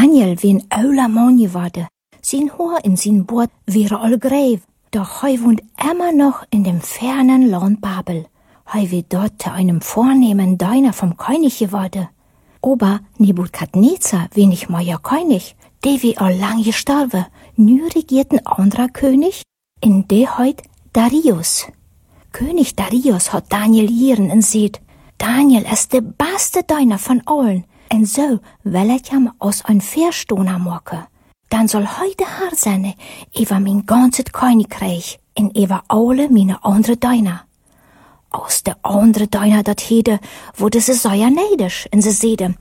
Daniel wie ein ouder Mann geworden. Sein Haar in sein Bord wäre all gräv. Doch hei wohnt immer noch in dem fernen Land Babel. Hei wird dort zu einem vornehmen Diener vom König geworden. Aber Nebukadnezar wie nicht mehr König, der wie all lang gestorben. Nu regiert ein anderer König, in der heut Darius. König Darius hat Daniel hieren und sieht, Daniel ist der beste Diener von allen. Und so will ich ihm aus ein Verstoner machen. Dann soll heute Herr sein, über mein ganzes Königreich und über alle meine andere Diener. Aus der andere Diener dat hede, wurde sie sehr neidisch und sie seide,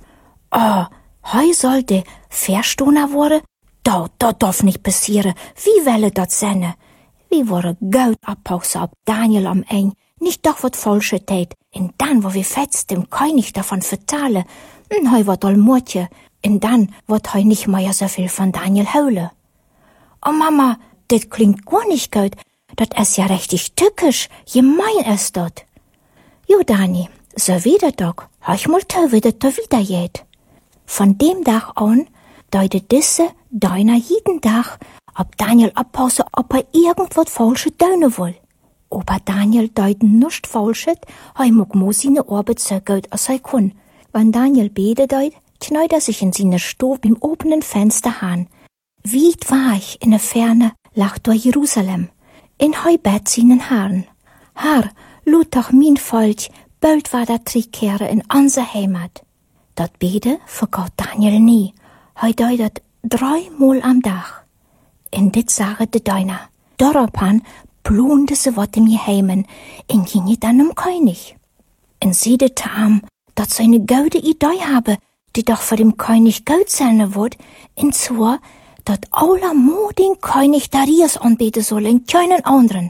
heu sollte Verstoner worden? Dat darf nicht passieren. Wie welle dat sein? Wie wurde Geld abpausen ab Daniel am Eng, nicht doch wat falsche tät, und dann, wo wir fetzt dem König davon vertalen, heu wat all Mutje, und dann wird heu nicht mehr so viel von Daniel holen. Oh Mama, das klingt gar nicht gut, das ist ja richtig tückisch, gemein ist dat. Jo Dani, so wieder doch, heuch mal to, wie dat da wieder geht. Von dem Tag an, deutet diese Deiner jeden Tag, ob Daniel abpause, ob irgendwas falsche döne will. Aber Daniel deuten nicht falschet, hei muck mo seine Arbeit so gut als er kann. Wenn Daniel bete deut, kneut sich in seine Stube im offenen Fenster han. Weit war ich in der Ferne, lag durch Jerusalem, in hei Bett seinen Herrn. Herr, lud doch mein Volk, bald war der Zurückkehre in unser Heimat. Dat bete vergaut Daniel nie, hei deutet 3 Mal am Tag. In dit sage de Deiner. Daraufhin plunde se wat im Geheimen, en ginge dann um König. En siedete am, dat se eine gute Idee habe, die doch vor dem König gut sein wird, en zwar, dat allermo den König Darius anbeten soll, en keinen anderen.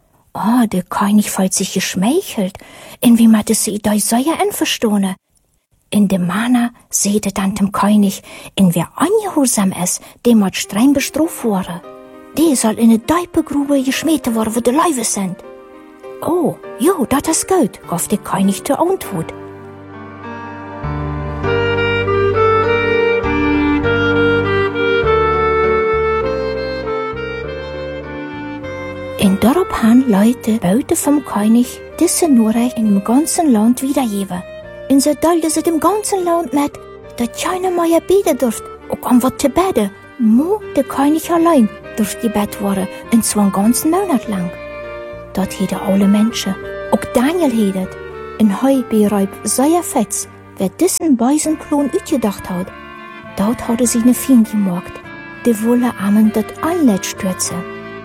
Der König fühlt sich geschmeichelt, en wie man diese Idee sehr einverstanden. In dem Mana seht dann dem König, in wer ungehorsam ist, dem hat streng bestraft worden. Der soll in eine Deipegrube geschmissen worden, wo die Leibe sind. Oh, jo, dat ist gut, gab der König zur Antwort. In daraufhin Leute Beute vom König diese Nachricht in dem ganzen Land wiedergeben. Und so teilte sie dem ganzen Land mit, dass keiner mehr beten durft, auch an was zu beten. Nur der König allein durft gebet worden, und zwar einen ganzen Monat lang. Dort hätten alle Menschen, auch Daniel hättet, in heu bereib sehr fetz, wer diesen weisen Plan ausgedacht hat. Dort hatte sie eine Fiende gemacht, die wolle amen dort alle stürzen.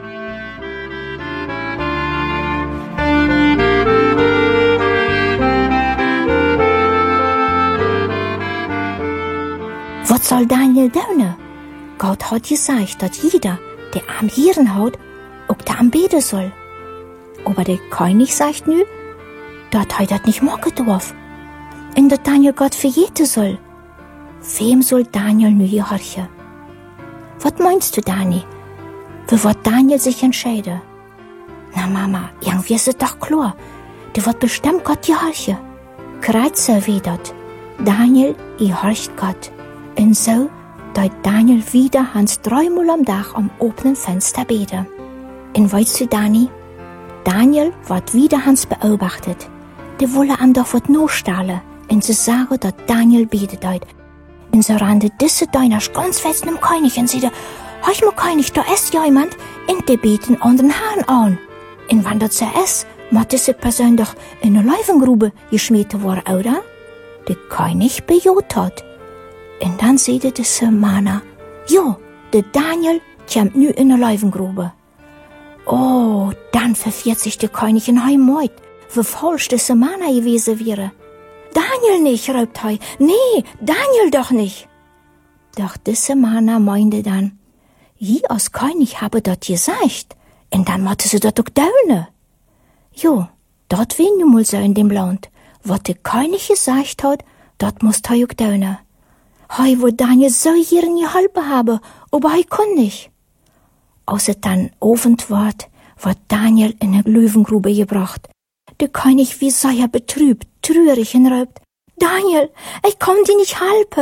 Was soll Daniel tun? Gott hat gesagt, dass jeder, der am Hirn hat, auch da am beten soll. Aber der König sagt nu, dass er das nicht machen darf. Und dass Daniel Gott verjeten soll. Wem soll Daniel nu gehorchen? Was meinst du, Dani? Für was Daniel sich entscheiden? Na Mama, irgendwie ist es doch klar. Der wird bestimmt Gott gehorchen. Kreuze wie dat. Daniel gehorcht Gott. Und so deut Daniel wieder Hans 3 Mal am Tag am offenen Fenster beten. Und weißt du, Dani? Daniel wird wieder Hans beobachtet. Die wolle am doch wat nachstahlen. Und sie sagen, dass Daniel betet deut. Und so rannte diese Deiner ganz fest im König und sagte, heuch mal König, da ist jemand, und die beten anderen Herrn an. Und wenn das so ist, muss diese Person doch in eine Löwengrube geschmissen worden, oder? Der König bejaht hat. Und dann sagte diese Mana, jo, der Daniel kommt nu in eine Löwengrube. Oh, dann verfährt sich der König in Heimat, wie falsch diese Mana gewesen wäre. Daniel nicht, raubt hei. Nee, Daniel doch nicht. Doch diese Mana meinte dann, ich als König habe dort gesagt, und dann musste sie dort auch daunen. Jo, dort wär nun mal so in dem Land. Was der König gesagt hat, dort muss hei auch daunen. Hei, wo Daniel so ihren geholfen habe, aber hei kann nicht. Außer dann Abend wird Daniel in eine Löwengrube gebracht. Der König wie sehr betrübt, traurig und raubt. Daniel, ich kann dir nicht helfen.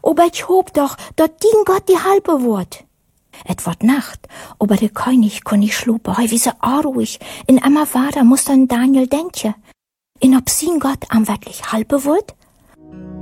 aber ich hoop doch, dat dien Gott die halbe wort. Et wird Nacht, aber der König kann nicht schlupen, wie so unruhig. In immer Vater muss dann Daniel denken. In ob sin Gott am wirklich halbe wort?